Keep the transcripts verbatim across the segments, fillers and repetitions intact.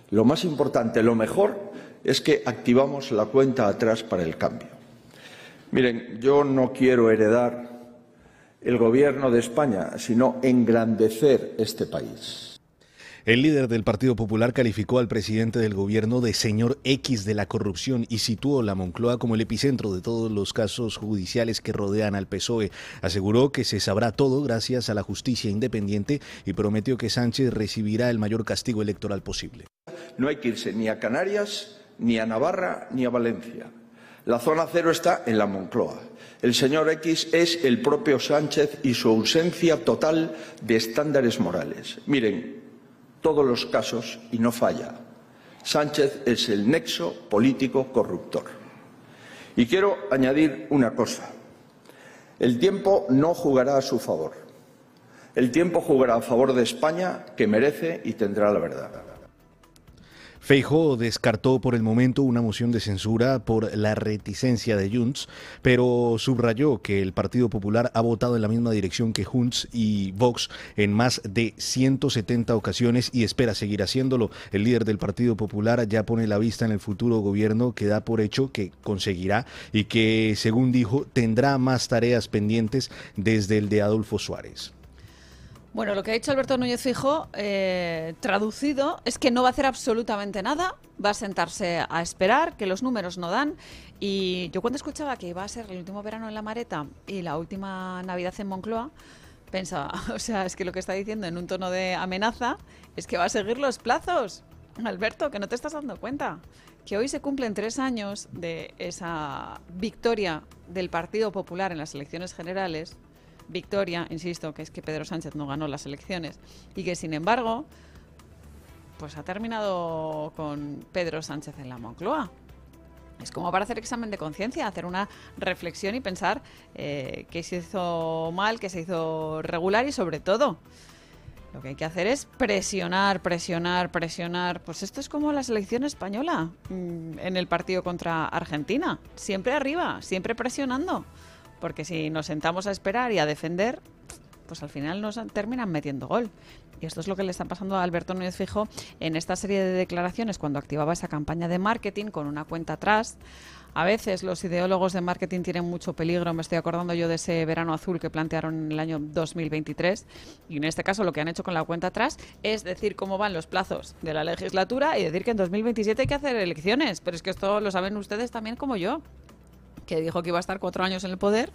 Lo más importante, lo mejor, es que activamos la cuenta atrás para el cambio. Miren, yo no quiero heredar el Gobierno de España, sino engrandecer este país. El líder del Partido Popular calificó al presidente del gobierno de señor X de la corrupción y situó la Moncloa como el epicentro de todos los casos judiciales que rodean al P S O E. Aseguró que se sabrá todo gracias a la justicia independiente y prometió que Sánchez recibirá el mayor castigo electoral posible. No hay que irse ni a Canarias, ni a Navarra, ni a Valencia. La zona cero está en la Moncloa. El señor X es el propio Sánchez y su ausencia total de estándares morales. Miren, todos los casos y no falla. Sánchez es el nexo político corruptor. Y quiero añadir una cosa. El tiempo no jugará a su favor. El tiempo jugará a favor de España, que merece y tendrá la verdad. Feijóo descartó por el momento una moción de censura por la reticencia de Junts, pero subrayó que el Partido Popular ha votado en la misma dirección que Junts y Vox en más de ciento setenta ocasiones y espera seguir haciéndolo. El líder del Partido Popular ya pone la vista en el futuro gobierno que da por hecho que conseguirá y que, según dijo, tendrá más tareas pendientes desde el de Adolfo Suárez. Bueno, lo que ha dicho Alberto Núñez Feijóo, eh, traducido, es que no va a hacer absolutamente nada, va a sentarse a esperar, que los números no dan. Y yo cuando escuchaba que iba a ser el último verano en La Mareta y la última Navidad en Moncloa, pensaba, o sea, es que lo que está diciendo en un tono de amenaza es que va a seguir los plazos. Alberto, que no te estás dando cuenta, que hoy se cumplen tres años de esa victoria del Partido Popular en las elecciones generales. Victoria, insisto, que es que Pedro Sánchez no ganó las elecciones y que, sin embargo, pues ha terminado con Pedro Sánchez en la Moncloa. Es como para hacer examen de conciencia, hacer una reflexión y pensar eh, qué se hizo mal, qué se hizo regular y, sobre todo, lo que hay que hacer es presionar, presionar, presionar. Pues esto es como la selección española mmm, en el partido contra Argentina. Siempre arriba, siempre presionando. Porque si nos sentamos a esperar y a defender, pues al final nos terminan metiendo gol. Y esto es lo que le está pasando a Alberto Núñez Feijóo en esta serie de declaraciones cuando activaba esa campaña de marketing con una cuenta atrás. A veces los ideólogos de marketing tienen mucho peligro. Me estoy acordando yo de ese verano azul que plantearon en el año dos mil veintitrés. Y en este caso lo que han hecho con la cuenta atrás es decir cómo van los plazos de la legislatura y decir que en dos mil veintisiete hay que hacer elecciones. Pero es que esto lo saben ustedes también como yo, que dijo que iba a estar cuatro años en el poder,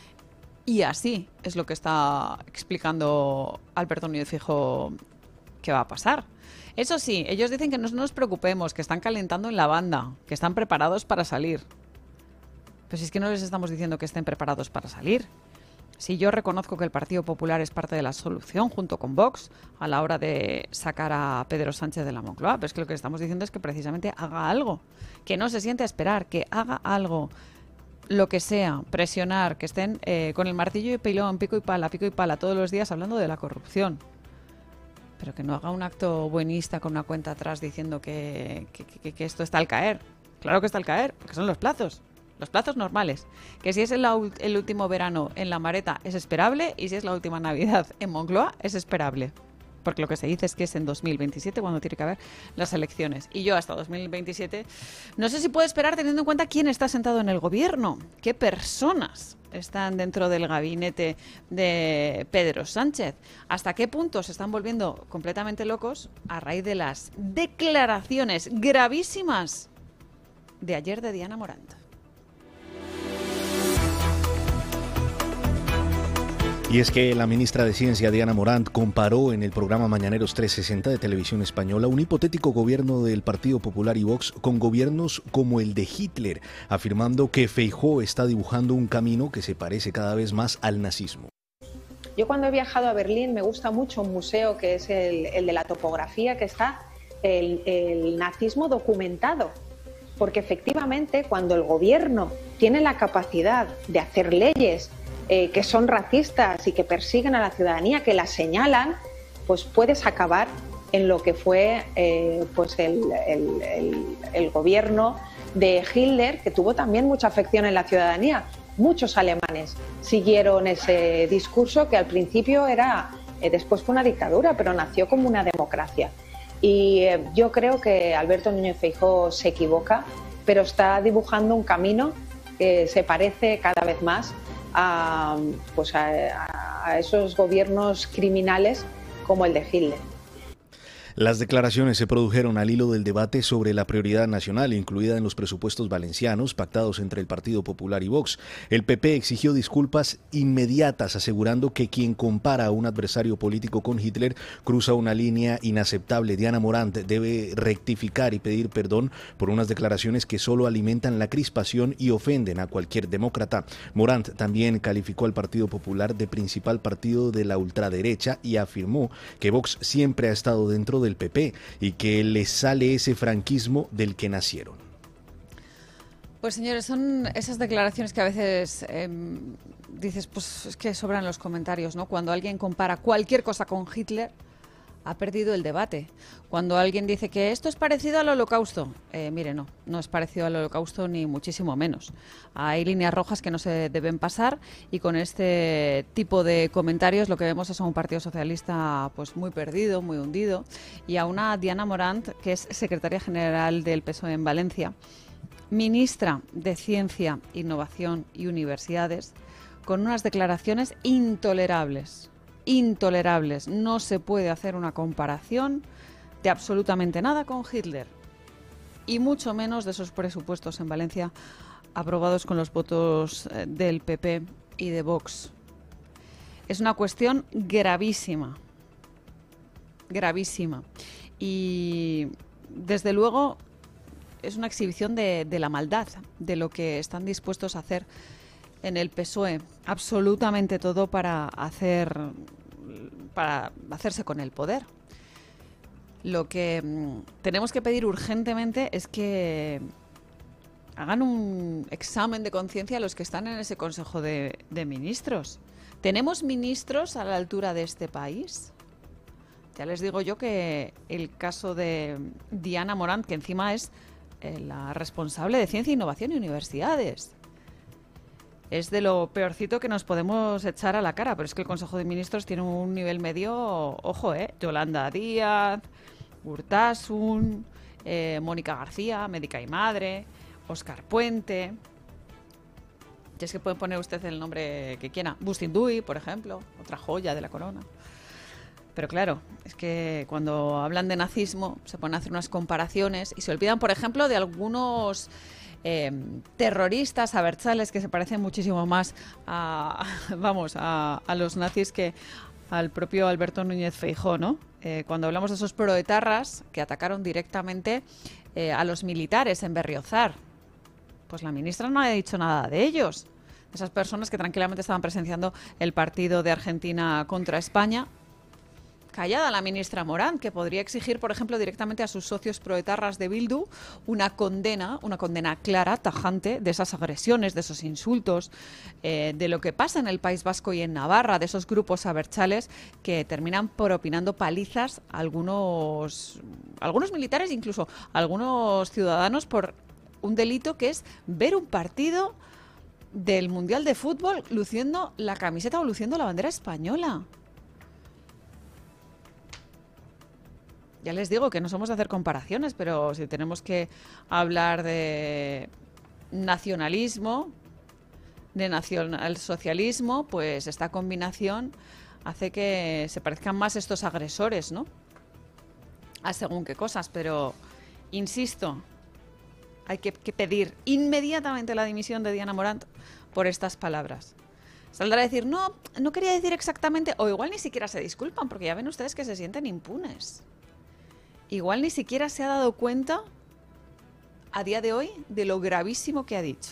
y así es lo que está explicando Alberto Núñez Feijóo que va a pasar. Eso sí, ellos dicen que no nos preocupemos, que están calentando en la banda, que están preparados para salir. Pero si es que no les estamos diciendo que estén preparados para salir. Si yo reconozco que el Partido Popular es parte de la solución junto con Vox a la hora de sacar a Pedro Sánchez de la Moncloa, pero es que lo que estamos diciendo es que precisamente haga algo, que no se siente a esperar, que haga algo. Lo que sea, presionar, que estén eh, con el martillo y pilón, pico y pala, pico y pala, todos los días hablando de la corrupción. Pero que no haga un acto buenista con una cuenta atrás diciendo que, que, que, que esto está al caer. Claro que está al caer, porque son los plazos, los plazos normales. Que si es el, el último verano en La Mareta es esperable y si es la última Navidad en Moncloa es esperable. Porque lo que se dice es que es en dos mil veintisiete cuando tiene que haber las elecciones. Y yo hasta dos mil veintisiete no sé si puedo esperar teniendo en cuenta quién está sentado en el gobierno, qué personas están dentro del gabinete de Pedro Sánchez, hasta qué punto se están volviendo completamente locos a raíz de las declaraciones gravísimas de ayer de Diana Morant. Y es que la ministra de Ciencia, Diana Morant, comparó en el programa Mañaneros trescientos sesenta de Televisión Española un hipotético gobierno del Partido Popular y Vox con gobiernos como el de Hitler, afirmando que Feijóo está dibujando un camino que se parece cada vez más al nazismo. Yo cuando he viajado a Berlín me gusta mucho un museo que es el, el de la topografía, que está el, el nazismo documentado, porque efectivamente cuando el gobierno tiene la capacidad de hacer leyes Eh, que son racistas y que persiguen a la ciudadanía, que las señalan, pues puedes acabar en lo que fue eh, pues el, el, el, el gobierno de Hitler, que tuvo también mucha afección en la ciudadanía. Muchos alemanes siguieron ese discurso que al principio era, eh, después fue una dictadura, pero nació como una democracia. Y eh, yo creo que Alberto Núñez Feijóo se equivoca, pero está dibujando un camino que se parece cada vez más a, pues a, a esos gobiernos criminales como el de Hitler. Las declaraciones se produjeron al hilo del debate sobre la prioridad nacional incluida en los presupuestos valencianos pactados entre el Partido Popular y Vox. El P P exigió disculpas inmediatas, asegurando que quien compara a un adversario político con Hitler cruza una línea inaceptable. Diana Morant debe rectificar y pedir perdón por unas declaraciones que solo alimentan la crispación y ofenden a cualquier demócrata. Morant también calificó al Partido Popular de principal partido de la ultraderecha y afirmó que Vox siempre ha estado dentro del P P y que les sale ese franquismo del que nacieron. Pues señores, son esas declaraciones que a veces eh, dices, pues es que sobran los comentarios, ¿no? Cuando alguien compara cualquier cosa con Hitler, ha perdido el debate. Cuando alguien dice que esto es parecido al Holocausto, eh, mire, no, no es parecido al Holocausto ni muchísimo menos. Hay líneas rojas que no se deben pasar y con este tipo de comentarios lo que vemos es a un Partido Socialista pues muy perdido, muy hundido, y a una Diana Morant, que es secretaria general del P S O E en Valencia, ministra de Ciencia, Innovación y Universidades, con unas declaraciones intolerables. Intolerables. No se puede hacer una comparación de absolutamente nada con Hitler y mucho menos de esos presupuestos en Valencia aprobados con los votos del P P y de Vox. Es una cuestión gravísima, gravísima y desde luego es una exhibición de, de la maldad, de lo que están dispuestos a hacer en el P S O E, absolutamente todo para hacer para hacerse con el poder. Lo que mmm, tenemos que pedir urgentemente es que hagan un examen de conciencia a los que están en ese Consejo de, de Ministros. ¿Tenemos ministros a la altura de este país? Ya les digo yo que el caso de Diana Morant, que encima es eh, la responsable de Ciencia, Innovación y Universidades, es de lo peorcito que nos podemos echar a la cara, pero es que el Consejo de Ministros tiene un nivel medio, ojo, eh, Yolanda Díaz, Urtasun, eh, Mónica García, médica y madre, Óscar Puente. Y es que pueden poner usted el nombre que quiera, Bustinduy, por ejemplo, otra joya de la corona. Pero claro, es que cuando hablan de nazismo se ponen a hacer unas comparaciones y se olvidan, por ejemplo, de algunos Eh, terroristas abertzales que se parecen muchísimo más a, vamos, a, a los nazis que al propio Alberto Núñez Feijóo, ¿no? Eh, cuando hablamos de esos proetarras que atacaron directamente eh, a los militares en Berriozar, pues la ministra no ha dicho nada de ellos, de esas personas que tranquilamente estaban presenciando el partido de Argentina contra España. Callada la ministra Morant, que podría exigir, por ejemplo, directamente a sus socios proetarras de Bildu una condena, una condena clara, tajante, de esas agresiones, de esos insultos, eh, de lo que pasa en el País Vasco y en Navarra, de esos grupos abertzales que terminan propinando palizas a algunos, algunos militares, incluso a algunos ciudadanos, por un delito que es ver un partido del Mundial de Fútbol luciendo la camiseta o luciendo la bandera española. Ya les digo que no somos de hacer comparaciones, pero si tenemos que hablar de nacionalismo, de nacionalsocialismo, pues esta combinación hace que se parezcan más estos agresores, ¿no? A según qué cosas, pero insisto, hay que, que pedir inmediatamente la dimisión de Diana Morant por estas palabras. Saldrá a decir, no, no quería decir exactamente, o igual ni siquiera se disculpan, porque ya ven ustedes que se sienten impunes. Igual ni siquiera se ha dado cuenta a día de hoy de lo gravísimo que ha dicho.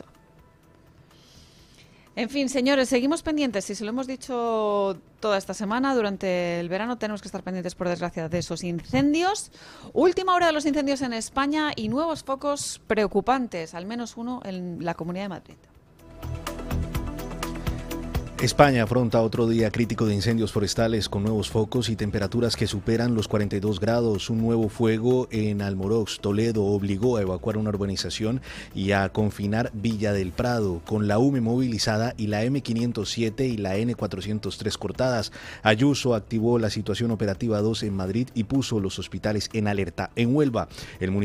En fin, señores, seguimos pendientes. Si se lo hemos dicho toda esta semana, durante el verano tenemos que estar pendientes, por desgracia, de esos incendios. Última hora de los incendios en España y nuevos focos preocupantes, al menos uno en la Comunidad de Madrid. España afronta otro día crítico de incendios forestales con nuevos focos y temperaturas que superan los cuarenta y dos grados. Un nuevo fuego en Almorox, Toledo, obligó a evacuar una urbanización y a confinar Villa del Prado, con la U M E movilizada y la eme quinientos siete y la ene cuatrocientos tres cortadas. Ayuso activó la situación operativa dos en Madrid y puso los hospitales en alerta. En Huelva, el municipio